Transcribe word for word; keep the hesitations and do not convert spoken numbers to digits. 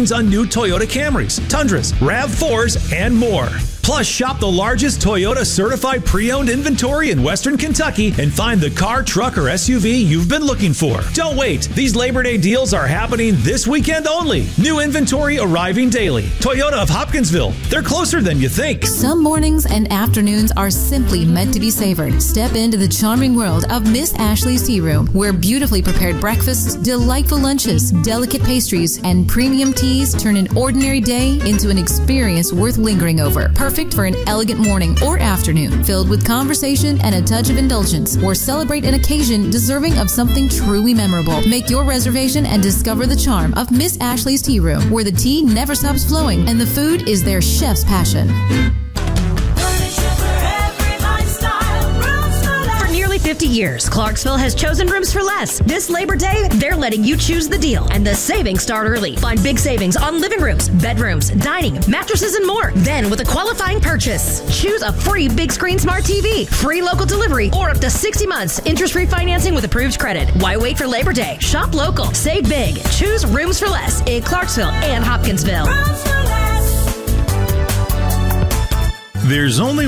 savings on new Toyota Camrys, Tundras, RAV fours, and more. Plus, shop the largest Toyota certified pre-owned inventory in Western Kentucky and find the car, truck, or S U V you've been looking for. Don't wait. These Labor Day deals are happening this weekend only. New inventory arriving daily. Toyota of Hopkinsville. They're closer than you think. Some mornings and afternoons are simply meant to be savored. Step into the charming world of Miss Ashley's Tea Room, where beautifully prepared breakfasts, delightful lunches, delicate pastries, and premium teas turn an ordinary day into an experience worth lingering over. Perfect for an elegant morning or afternoon, filled with conversation and a touch of indulgence, or celebrate an occasion deserving of something truly memorable. Make your reservation and discover the charm of Miss Ashley's Tea Room, where the tea never stops flowing and the food is their chef's passion. fifty years, Clarksville has chosen Rooms for Less. This Labor Day, they're letting you choose the deal, and the savings start early. Find big savings on living rooms, bedrooms, dining, mattresses, and more. Then, with a qualifying purchase, choose a free big screen smart T V, free local delivery, or up to sixty months interest-free financing with approved credit. Why wait for Labor Day? Shop local. Save big. Choose Rooms for Less in Clarksville and Hopkinsville. There's only